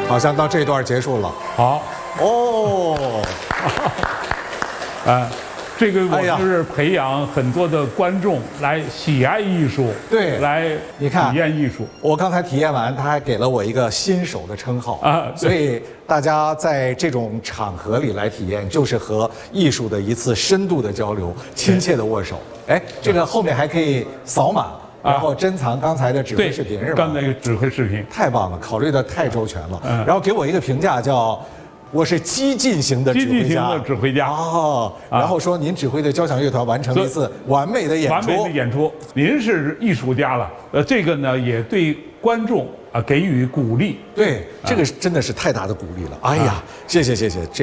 好像到这段结束了。 好， 哦， 这个哎呀我就是培养很多的观众来喜爱艺术， 对来你看体验艺术。 我刚才体验完，他还给了我一个新手的称号啊对所以大家在这种场合里来体验，就是和艺术的一次深度的交流，亲切的握手。哎，这个后面还可以扫码，然后珍藏刚才的指挥对， 视频是吧？ 刚才那个指挥视频， 太棒了，考虑的太周全了。然后给我一个评价叫。我是激进型的指挥家， 激进型的指挥家哦。然后说您指挥的交响乐团完成了一次完美的演出， 完美的演出。您是艺术家了，这个呢也对观众给予鼓励。 对，这个真的是太大的鼓励了。哎呀，谢谢谢谢。